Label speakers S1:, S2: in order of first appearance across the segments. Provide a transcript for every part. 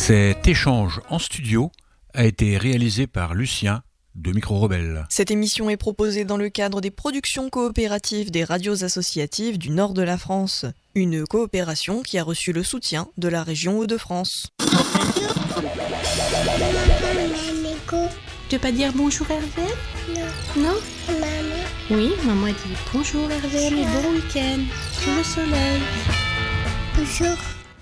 S1: Cet échange en studio a été réalisé par Lucien de Micro Rebelle.
S2: Cette émission est proposée dans le cadre des productions coopératives des radios associatives du nord de la France. Une coopération qui a reçu le soutien de la région Hauts-de-France.
S3: Tu veux pas dire bonjour RVM? Non.
S4: Maman.
S3: Oui, maman a dit bonjour RVM et bon week-end. Sous le soleil.
S4: Bonjour.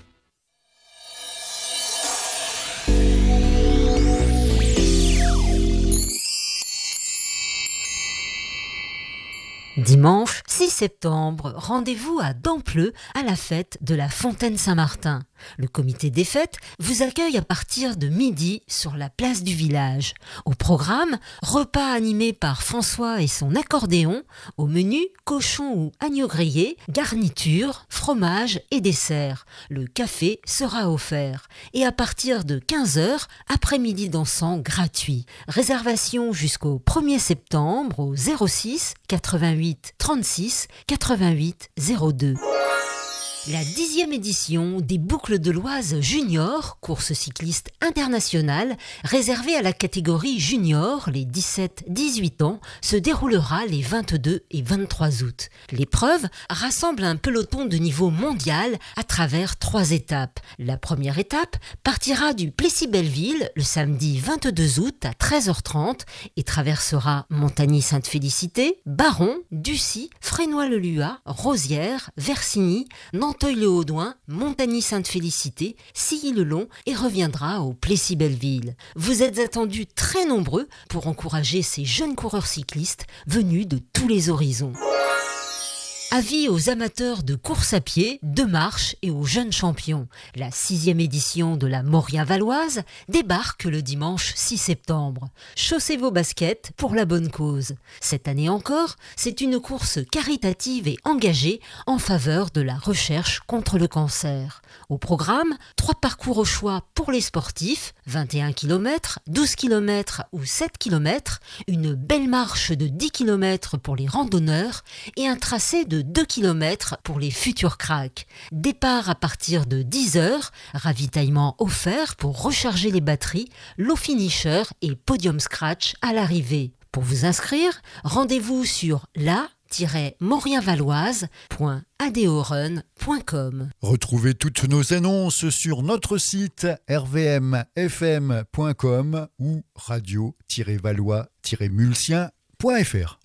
S5: Dimanche 6 septembre, rendez-vous à Dampleux à la fête de la Fontaine Saint-Martin. Le comité des fêtes vous accueille à partir de midi sur la place du village. Au programme, repas animé par François et son accordéon. Au menu, cochon ou agneau grillé, garniture, fromage et dessert. Le café sera offert. Et à partir de 15h, après-midi dansant gratuit. Réservation jusqu'au 1er septembre au 06 88 36 88 02. La 10e édition des Boucles de l'Oise Junior, course cycliste internationale, réservée à la catégorie junior, les 17-18 ans, se déroulera les 22 et 23 août. L'épreuve rassemble un peloton de niveau mondial à travers 3 étapes. La première étape partira du Plessis-Belleville le samedi 22 août à 13h30 et traversera Montagny-Sainte-Félicité, Baron, Ducy, Frénois-le-Luat, Rosières, Versigny, Nanteuil-le-Haudouin, Montagny-Sainte-Félicité, Silly-le-Long et reviendra au Plessis-Belleville. Vous êtes attendus très nombreux pour encourager ces jeunes coureurs cyclistes venus de tous les horizons. Avis aux amateurs de course à pied, de marche et aux jeunes champions. La 6e édition de la Moria Valoise débarque le dimanche 6 septembre. Chaussez vos baskets pour la bonne cause. Cette année encore, c'est une course caritative et engagée en faveur de la recherche contre le cancer. Au programme, 3 parcours au choix pour les sportifs, 21 km, 12 km ou 7 km, une belle marche de 10 km pour les randonneurs et un tracé de 2 km pour les futurs cracks. Départ à partir de 10h, ravitaillement offert pour recharger les batteries, lot finisher et podium scratch à l'arrivée. Pour vous inscrire, rendez-vous sur la-moriavaloise.adeorun.com.
S6: Retrouvez toutes nos annonces sur notre site rvmfm.com ou radio-valois-mulsien.fr.